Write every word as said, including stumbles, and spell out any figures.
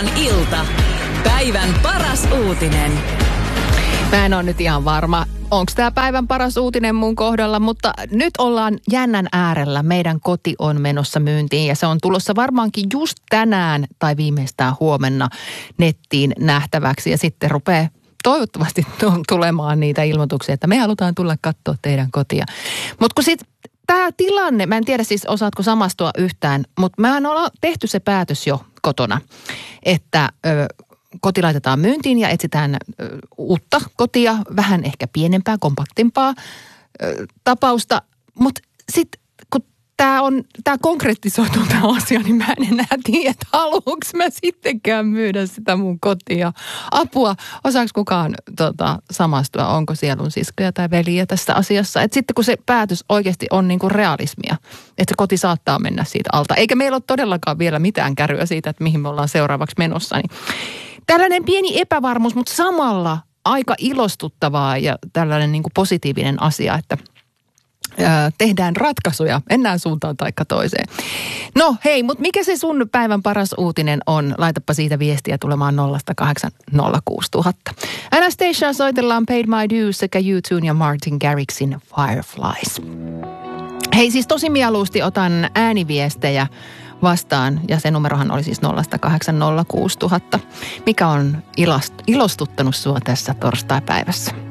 Novan ilta. Päivän paras uutinen. Mä en ole nyt ihan varma, onko tämä päivän paras uutinen mun kohdalla, mutta nyt ollaan jännän äärellä. Meidän koti on menossa myyntiin ja se on tulossa varmaankin just tänään tai viimeistään huomenna nettiin nähtäväksi. Ja sitten rupeaa toivottavasti tulemaan niitä ilmoituksia, että me halutaan tulla katsoa teidän kotia. Mutta kun sitten tämä tilanne, mä en tiedä siis osaatko samastua yhtään, mutta mehän ollaan tehty se päätös jo kotona, että Ö, koti laitetaan myyntiin ja etsitään ö, uutta kotia, vähän ehkä pienempää, kompaktimpaa ö, tapausta. Mutta sitten kun tämä on, tämä konkretisoituu tämä asia, niin mä en enää tiedä, että haluanko mä sittenkään myydä sitä mun kotia. Apua, osaako kukaan tota, samastua, onko sielun siskoja tai veliä tässä asiassa. Että sitten kun se päätös oikeasti on niinku realismia, että se koti saattaa mennä siitä alta. Eikä meillä ole todellakaan vielä mitään kärryä siitä, että mihin me ollaan seuraavaksi menossa, niin tällainen pieni epävarmuus, mutta samalla aika ilostuttavaa ja tällainen niin kuin positiivinen asia, että ää, tehdään ratkaisuja ennään suuntaan taikka toiseen. No hei, mutta mikä se sun päivän paras uutinen on? Laitapa siitä viestiä tulemaan nolla kahdeksan nolla kuusi tuhatta. Anastasia soitellaan Paid My Dues sekä U two ja Martin Garrixin Fireflies. Hei, siis tosi mieluusti otan ääniviestejä vastaan, ja se numerohan oli siis nolla kahdeksan nolla kuusi tuhatta. Mikä on ilast, ilostuttanut sua tässä torstaipäivässä?